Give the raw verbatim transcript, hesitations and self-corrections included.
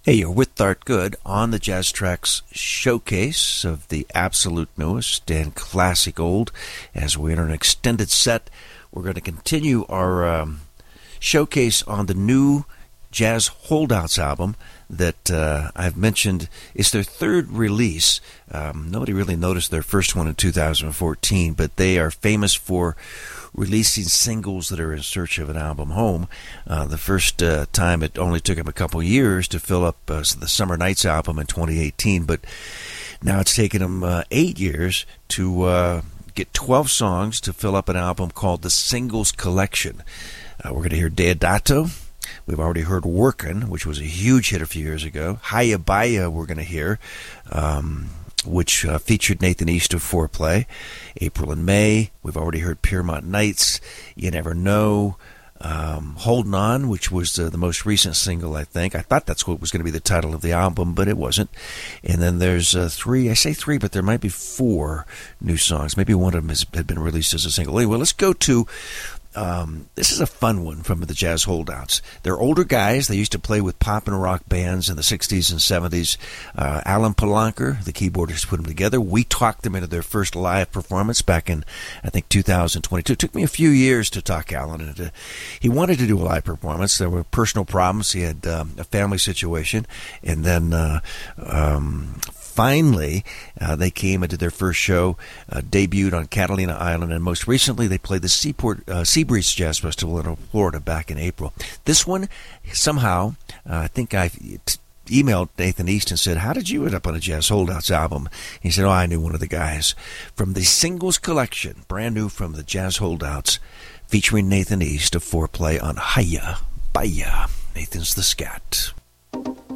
Hey, you're with Art Good on the Jazz Tracks showcase of the absolute newest and classic old. As we enter an extended set, we're going to continue our um, showcase on the new Jazz Holdouts album that uh, I've mentioned is their third release. Um, nobody really noticed their first one in two thousand fourteen, but they are famous for releasing singles that are in search of an album home. Uh, the first uh, time it only took them a couple years to fill up uh, the Summer Nights album in twenty eighteen, but now it's taken them uh, eight years to uh, get twelve songs to fill up an album called the Singles Collection. Uh, we're going to hear Deodato. We've already heard Workin', which was a huge hit a few years ago. Hiya Baya we're going to hear, um, which uh, featured Nathan East of Foreplay. April and May, we've already heard Piermont Nights, You Never Know, um, Holding On, which was uh, the most recent single, I think. I thought that's what was going to be the title of the album, but it wasn't. And then there's uh, three, I say three, but there might be four new songs. Maybe one of them has, had been released as a single. Anyway, let's go to Um, this is a fun one from the Jazz Holdouts. They're older guys. They used to play with pop and rock bands in the sixties and seventies. Uh, Alan Palanker, the keyboardist, put them together. We talked them into their first live performance back in, I think, two thousand twenty-two. It took me a few years to talk Alan into. He wanted to do a live performance. There were personal problems. He had um, a family situation. And then uh, um, finally, uh, they came and did their first show, uh, debuted on Catalina Island, and most recently they played the Seaport uh, Seabreeze Jazz Festival in Florida back in April. This one, somehow, uh, I think I t- emailed Nathan East and said, how did you end up on a Jazz Holdouts album? He said, oh, I knew one of the guys. From the Singles Collection, brand new from the Jazz Holdouts, featuring Nathan East of Foreplay on Hiya Baya. Nathan's the Scat.